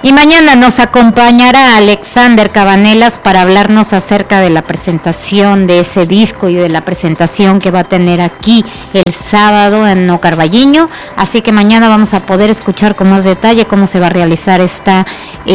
Y mañana nos acompañará Alexander Cabanelas para hablarnos acerca de la presentación de ese disco y de la presentación que va a tener aquí el sábado en No Carballiño. Así que mañana vamos a poder escuchar con más detalle cómo se va a realizar esta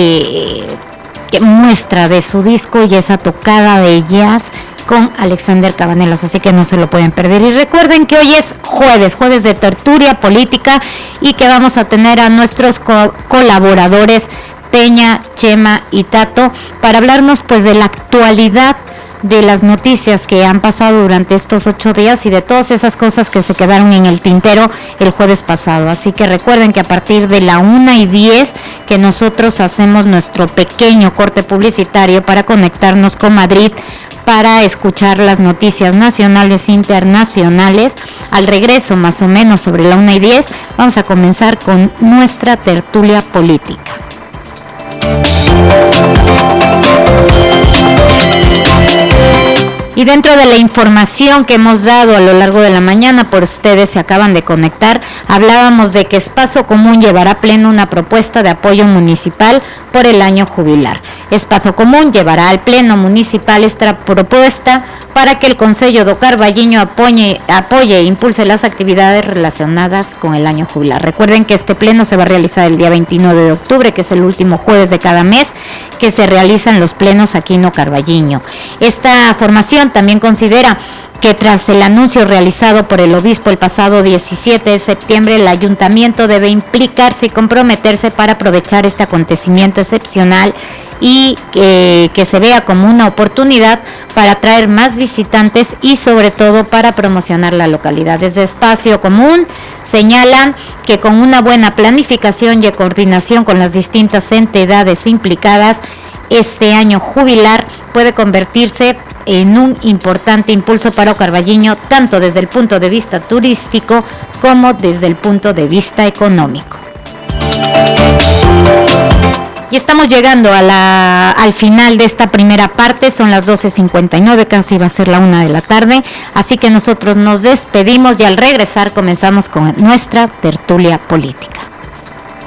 muestra de su disco y esa tocada de jazz con Alexander Cabanelas, así que no se lo pueden perder. Y recuerden que hoy es jueves de tertulia política y que vamos a tener a nuestros colaboradores Peña, Chema y Tato para hablarnos pues de la actualidad de las noticias que han pasado durante estos 8 días y de todas esas cosas que se quedaron en el tintero el jueves pasado. Así que recuerden que a partir de la 1:10 que nosotros hacemos nuestro pequeño corte publicitario para conectarnos con Madrid para escuchar las noticias nacionales e internacionales. Al regreso, más o menos sobre la 1:10, vamos a comenzar con nuestra tertulia política. Y dentro de la información que hemos dado a lo largo de la mañana, por ustedes se acaban de conectar, hablábamos de que Espacio Común llevará a pleno una propuesta de apoyo municipal por el año jubilar. Espacio Común llevará al pleno municipal esta propuesta para que el Concello do Carballiño apoye e impulse las actividades relacionadas con el año jubilar. Recuerden que este pleno se va a realizar el día 29 de octubre, que es el último jueves de cada mes que se realizan los plenos aquí en No Carballiño. Esta formación también considera que tras el anuncio realizado por el obispo el pasado 17 de septiembre, el ayuntamiento debe implicarse y comprometerse para aprovechar este acontecimiento excepcional y que se vea como una oportunidad para atraer más visitantes y sobre todo para promocionar la localidad. Desde Espacio Común señalan que con una buena planificación y coordinación con las distintas entidades implicadas, este año jubilar puede convertirse en un importante impulso para Carballiño, tanto desde el punto de vista turístico como desde el punto de vista económico. Y estamos llegando al final de esta primera parte, son las 12:59, casi va a ser la 1 de la tarde, así que nosotros nos despedimos y al regresar comenzamos con nuestra tertulia política.